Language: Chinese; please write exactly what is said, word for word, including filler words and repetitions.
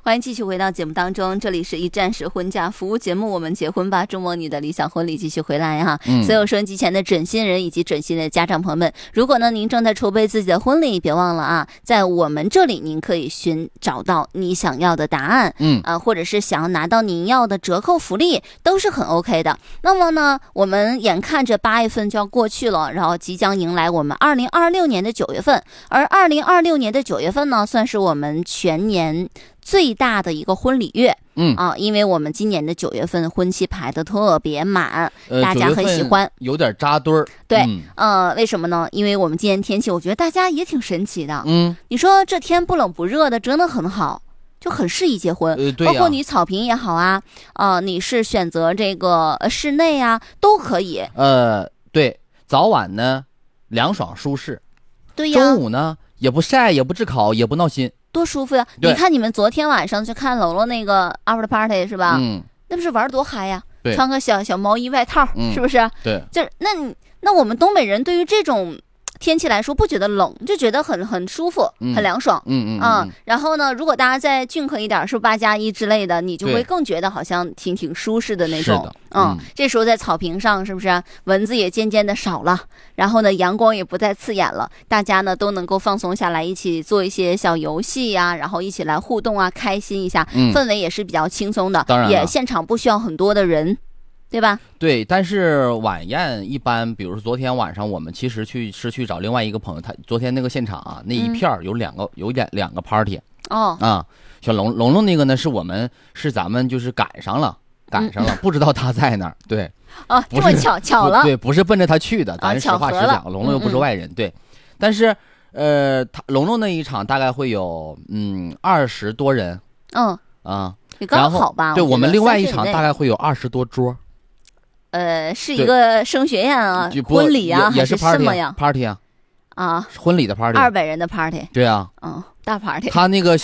欢迎继续回到节目当中，这里是一站式婚嫁服务节目，我们结婚吧，中国你的理想婚礼继续回来哈、嗯。所有收音机前的准新人以及准新的家长朋友们，如果呢您正在筹备自己的婚礼，别忘了啊，在我们这里您可以寻找到你想要的答案，嗯啊、呃，或者是想要拿到您要的折扣福利，都是很 OK 的。那么呢，我们眼看着八月份就要过去了，然后即将迎来我们二零二六年的九月份，而二零二六年的九月份呢，算是我们全年最大的一个婚礼月，嗯啊，因为我们今年的九月份婚期排得特别满、呃，大家很喜欢， 有点扎堆儿。 对，嗯、呃，为什么呢？因为我们今年天气，我觉得大家也挺神奇的。嗯，你说这天不冷不热的，真的很好，就很适宜结婚。呃，对、啊，包括你草坪也好啊，啊、呃，你是选择这个室内啊，都可以。 呃，对，早晚呢凉爽舒适， 对呀， 中午呢也不晒，也不炙烤，也不闹心。 多舒服呀！你看你们昨天晚上去看楼楼那个 after party 是吧？嗯，那不是玩多嗨呀！穿个小小毛衣外套、嗯，是不是？ 对， 就是那你那我们东北人对于这种天气来说不觉得冷，就觉得很很舒服，很凉爽。嗯嗯啊、嗯，然后呢，如果大家再俊和一点，是八加一之类的，你就会更觉得好像挺挺舒适的那种。嗯，这时候在草坪上，是不是蚊子也渐渐的少了？然后呢，阳光也不再刺眼了，大家呢都能够放松下来，一起做一些小游戏呀、啊，然后一起来互动啊，开心一下，嗯、氛围也是比较轻松的。 当然， 也现场不需要很多的人。对吧？ 对，但是晚宴一般，比如说昨天晚上我们其实去是去找另外一个朋友，他昨天那个现场啊，那一片有两个、嗯、有两两个 party 哦啊，小龙龙龙那个呢是我们是咱们就是赶上了赶上了、嗯，不知道他在哪儿，对啊，这么巧巧了， 对，不是奔着他去的，咱实话实讲，龙龙又不是外人， 嗯、 对，但是呃，他龙龙那一场大概会有嗯二十多人， 嗯啊， 也刚好吧， 对我们另外一场大概会有二十多桌。 呃，是一个升学宴啊，婚礼啊， 也是 party 什么呀 ？party 啊， 啊， 婚礼的 party， 二百人的 party， 对啊， 嗯，大 party， 他那个。